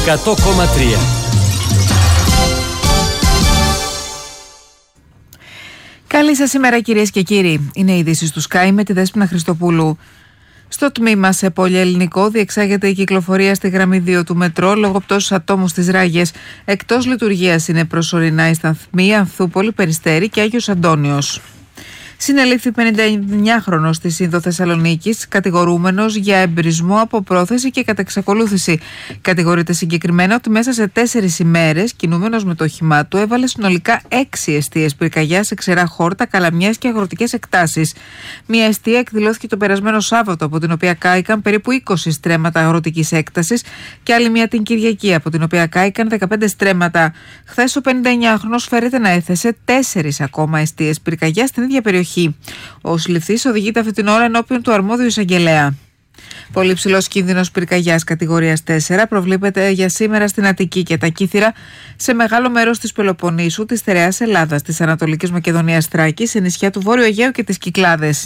100,3. Καλή σας ημέρα, κυρίες και κύριοι. Είναι οι ειδήσεις του Sky με τη Δέσποινα Χριστοπούλου. Στο τμήμα σε πολυελληνικό διεξάγεται η κυκλοφορία στη γραμμή 2 του μετρό λόγω πτώσης ατόμου στις Ράγες. Εκτός λειτουργίας είναι προσωρινά η σταθμή Ανθούπολη, Περιστέρη και Άγιος Αντώνιος. Συνελήφθη 59χρονος στη Σύνδο Θεσσαλονίκης, κατηγορούμενος για εμπρισμό από πρόθεση και κατεξακολούθηση. Κατηγορείται συγκεκριμένα ότι μέσα σε 4 ημέρες, κινούμενος με το όχημά του, έβαλε συνολικά 6 εστίες πυρκαγιά σε ξερά χόρτα, καλαμιές και αγροτικές εκτάσεις. Μία εστία εκδηλώθηκε το περασμένο Σάββατο, από την οποία κάηκαν περίπου 20 στρέμματα αγροτικής έκτασης, και άλλη μία την Κυριακή, από την οποία κάηκαν 15 στρέμματα. Χθες ο 59χρονος φέρεται να έθεσε 4 ακόμα εστίες πυρκαγιά στην ίδια περιοχή. Ο συλληφθής οδηγείται αυτή την ώρα ενώπιον του αρμόδιου εισαγγελέα. Πολύ ψηλός κίνδυνος πυρκαγιάς κατηγορίας 4 προβλέπεται για σήμερα στην Αττική και τα Κύθυρα, σε μεγάλο μέρος της Πελοποννήσου, της Στερεάς Ελλάδας, της Ανατολικής Μακεδονίας Θράκης, σε νησιά του Βόρειου Αιγαίου και τις Κυκλάδες.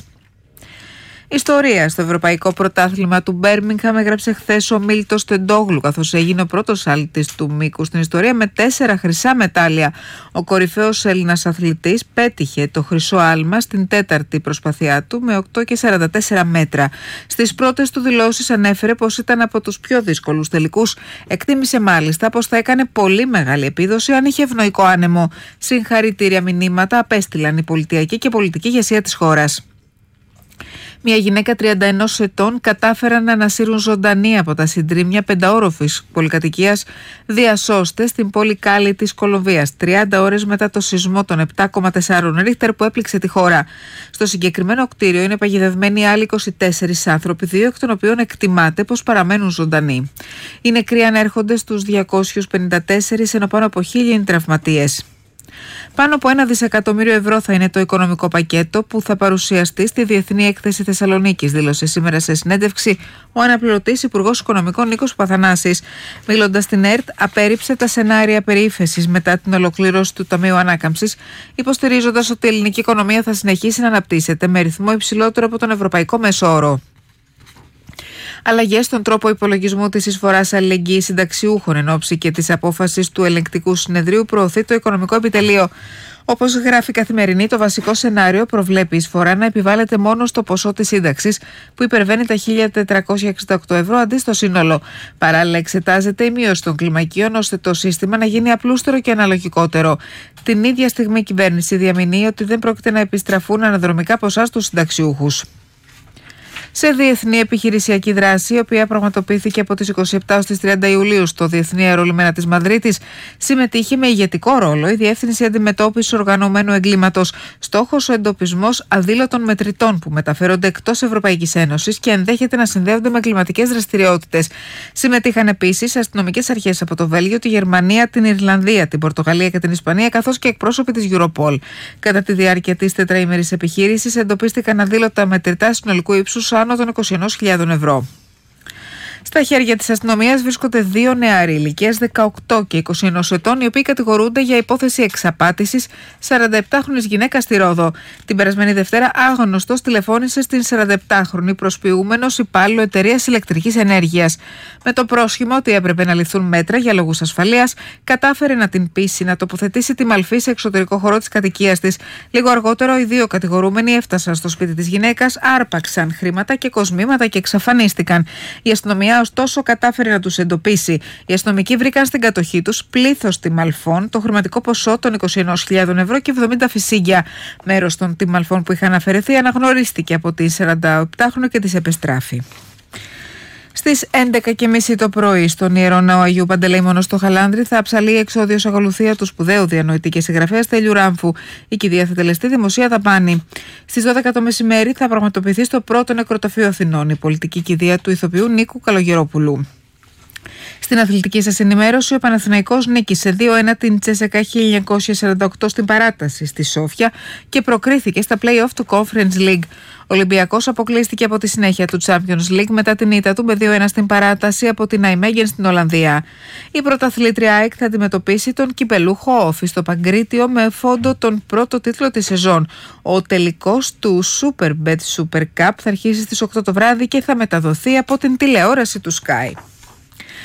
Ιστορία στο Ευρωπαϊκό Πρωτάθλημα του Μπέρμιγχαμ έγραψε χθες ο Μίλτος Τεντόγλου, καθώς έγινε ο πρώτος άλυτης του μήκου στην ιστορία με 4 χρυσά μετάλλια. Ο κορυφαίος Έλληνας αθλητής πέτυχε το χρυσό άλμα στην 4η προσπαθειά του με 8,44 μέτρα. Στις πρώτες του δηλώσεις ανέφερε πως ήταν από τους πιο δύσκολους τελικούς. Εκτίμησε μάλιστα πως θα έκανε πολύ μεγάλη επίδοση αν είχε ευνοϊκό άνεμο. Συγχαρητήρια μηνύματα απέστειλαν η πολιτιακή και πολιτική ηγεσία της χώρας. Μια γυναίκα 31 ετών κατάφεραν να ανασύρουν ζωντανή από τα συντρίμμια 5όροφης πολυκατοικίας διασώστες στην πόλη Κάλι της Κολομβίας, 30 ώρες μετά το σεισμό των 7,4 ρίχτερ που έπληξε τη χώρα. Στο συγκεκριμένο κτίριο είναι παγιδευμένοι άλλοι 24 άνθρωποι, 2 εκ των οποίων εκτιμάται πως παραμένουν ζωντανοί. Οι νεκροί ανέρχονται στους 254, ενώ πάνω από 1.000 είναι τραυματίες. Πάνω από 1 δισεκατομμύριο ευρώ θα είναι το οικονομικό πακέτο που θα παρουσιαστεί στη Διεθνή Έκθεση Θεσσαλονίκης, δήλωσε σήμερα σε συνέντευξη ο αναπληρωτής Υπουργός Οικονομικών Νίκος Παθανάσης. Μιλώντας στην ΕΡΤ, απέρριψε τα σενάρια περί ύφεσης μετά την ολοκλήρωση του Ταμείου Ανάκαμψης, υποστηρίζοντας ότι η ελληνική οικονομία θα συνεχίσει να αναπτύσσεται με ρυθμό υψηλότερο από τον ευρωπαϊκό μέσο όρο. Αλλαγές στον τρόπο υπολογισμού της εισφοράς αλληλεγγύης συνταξιούχων εν ώψη και της απόφασης του Ελεγκτικού Συνεδρίου προωθεί το Οικονομικό Επιτελείο. Όπως γράφει η Καθημερινή, το βασικό σενάριο προβλέπει η εισφορά να επιβάλλεται μόνο στο ποσό της σύνταξης, που υπερβαίνει τα 1.468 ευρώ αντί στο σύνολο. Παράλληλα, εξετάζεται η μείωση των κλιμακίων ώστε το σύστημα να γίνει απλούστερο και αναλογικότερο. Την ίδια στιγμή η κυβέρνηση διαμηνύει ότι δεν πρόκειται να επιστραφούν αναδρομικά ποσά στους συνταξιούχους. Σε διεθνή επιχειρησιακή δράση, η οποία πραγματοποιήθηκε από τις 27 ως τις 30 Ιουλίου στο Διεθνή Αερολιμένα της Μαδρίτης, συμμετείχε με ηγετικό ρόλο η Διεύθυνση Αντιμετώπισης Οργανωμένου Εγκλήματος. Στόχος ο εντοπισμός αδήλωτων μετρητών που μεταφέρονται εκτός Ευρωπαϊκής Ένωσης και ενδέχεται να συνδέονται με εγκληματικές δραστηριότητες. Συμμετείχαν επίσης αστυνομικές αρχές από το Βέλγιο, τη Γερμανία, την Ιρλανδία, την Πορτογαλία και την Ισπανία, καθώς και εκπρόσωποι της Europol. Κατά τη διάρκεια της 4ημερης επιχείρησης εντοπίστηκαν αδήλωτα μετρητά συνολικού ύψους άνω των 21.000 ευρώ. Στα χέρια της αστυνομίας βρίσκονται 2 νεαροί ηλικίας 18 και 21 ετών, οι οποίοι κατηγορούνται για υπόθεση εξαπάτησης 47χρονης γυναίκας στη Ρόδο. Την περασμένη Δευτέρα, άγνωστος τηλεφώνησε στην 47χρονη προσποιούμενος υπάλληλο εταιρείας ηλεκτρικής ενέργειας. Με το πρόσχημα ότι έπρεπε να ληφθούν μέτρα για λόγους ασφαλείας, κατάφερε να την πείσει να τοποθετήσει τη μαλφή σε εξωτερικό χώρο της κατοικίας της. Λίγο αργότερο, οι 2 κατηγορούμενοι έφτασαν στο σπίτι της γυναίκας, άρπαξαν χρήματα και κοσμήματα και εξαφανίστηκαν. Η αστυνομία, ωστόσο, κατάφερε να τους εντοπίσει. Οι αστυνομικοί βρήκαν στην κατοχή τους πλήθος τιμαλφών, το χρηματικό ποσό των 21.000 ευρώ και 70 φυσίγγια. Μέρος των τιμαλφών που είχαν αφαιρεθεί αναγνωρίστηκε από τη 47χρονη και τις επεστράφη. Στις 11.30 το πρωί, στον Ιερό Ναό Αγίου Παντελεήμονος στο Χαλάνδρι, θα αψαλεί η εξώδιος ακολουθία του σπουδαίου διανοητή και συγγραφέα Στέλιου Ράμφου. Η κηδεία θα τελεστεί δημοσία δαπάνη. Στις 12 το μεσημέρι θα πραγματοποιηθεί στο πρώτο νεκροταφείο Αθηνών η πολιτική κηδεία του ηθοποιού Νίκου Καλογερόπουλου. Στην αθλητική σας ενημέρωση, ο Παναθηναϊκός νίκησε 2-1 την Τσέσεκα 1948 στην παράταση στη Σόφια και προκρίθηκε στα play-off του Conference League. Ο Ολυμπιακός αποκλείστηκε από τη συνέχεια του Champions League μετά την ήττα του με 2-1 στην παράταση από την Nijmegen στην Ολλανδία. Η πρωταθλήτρια ΑΕΚ θα αντιμετωπίσει τον κυπελούχο Όφη στο Παγκρίτιο με φόντο τον πρώτο τίτλο της σεζόν. Ο τελικός του Superbet Super Cup θα αρχίσει στις 8 το βράδυ και θα μεταδοθεί από την τηλεόραση του Sky.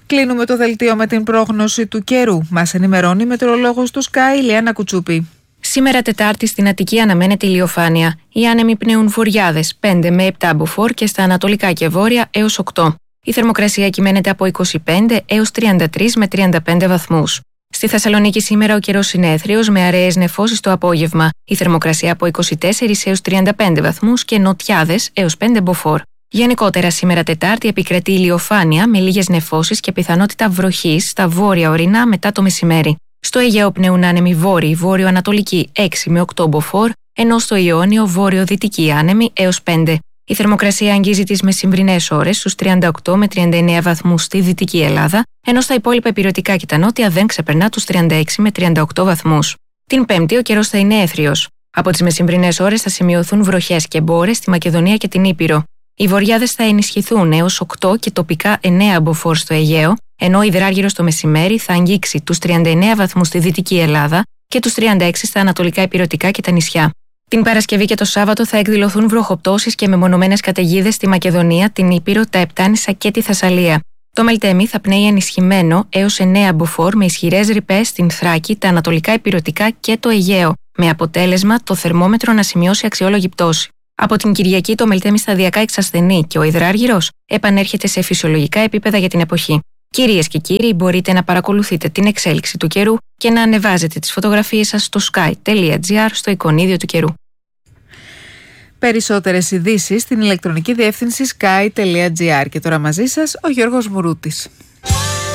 Κλείνουμε το δελτίο με την πρόγνωση του καιρού. Μας ενημερώνει η μετεωρολόγος του Sky, Ηλιάνα Κουτσούπη. Σήμερα Τετάρτη στην Αττική αναμένεται ηλιοφάνεια. Οι άνεμοι πνέουν βορειάδες 5 με 7 μποφόρ και στα ανατολικά και βόρεια έως 8. Η θερμοκρασία κυμαίνεται από 25 έως 33 με 35 βαθμούς. Στη Θεσσαλονίκη σήμερα ο καιρός είναι έθριος με αραιές νεφώσεις το απόγευμα. Η θερμοκρασία από 24 έως 35 βαθμούς και νοτιάδες έως 5 μποφόρ. Γενικότερα σήμερα Τετάρτη επικρατεί ηλιοφάνεια με λίγες νεφώσεις και πιθανότητα βροχής στα βόρεια ορεινά μετά το μεσημέρι. Στο Αιγαίο πνέουν άνεμοι βόρειοι, βόρειο-ανατολικοί 6 με 8 μποφόρ, ενώ στο Ιόνιο βόρειο-δυτικοί άνεμοι έως 5. Η θερμοκρασία αγγίζει τις μεσημβρινές ώρες στους 38 με 39 βαθμούς στη Δυτική Ελλάδα, ενώ στα υπόλοιπα ηπειρωτικά και τα νότια δεν ξεπερνά τους 36 με 38 βαθμούς. Την Πέμπτη ο καιρός θα είναι έθριος. Από τις μεσημβρινές ώρες θα σημειωθούν βροχές και μπόρες στη Μακεδονία και την Ήπειρο. Οι βορειάδες θα ενισχυθούν έως 8 και τοπικά 9 μποφόρ στο Αιγαίο, ενώ ο υδράργυρος το μεσημέρι θα αγγίξει τους 39 βαθμούς στη Δυτική Ελλάδα και τους 36 στα ανατολικά ηπειρωτικά και τα νησιά. Την Παρασκευή και το Σάββατο θα εκδηλωθούν βροχοπτώσεις και μεμονωμένες καταιγίδες στη Μακεδονία, την Ήπειρο, τα Επτάνησα και τη Θεσσαλία. Το Μελτέμι θα πνέει ενισχυμένο έως 9 μποφόρ με ισχυρές ρηπές στην Θράκη, τα ανατολικά ηπειρωτικά και το Αιγαίο, με αποτέλεσμα το θερμόμετρο να σημειώσει αξιόλογη πτώση. Από την Κυριακή το Μελτέμι σταδιακά εξασθενεί και ο υδράργυρος επανέρχεται σε φυσιολογικά επίπεδα για την εποχή. Κυρίες και κύριοι, μπορείτε να παρακολουθείτε την εξέλιξη του καιρού και να ανεβάζετε τις φωτογραφίες σας στο sky.gr στο εικονίδιο του καιρού. Περισσότερες ειδήσεις στην ηλεκτρονική διεύθυνση sky.gr. Και τώρα μαζί σας ο Γιώργος Μουρούτης.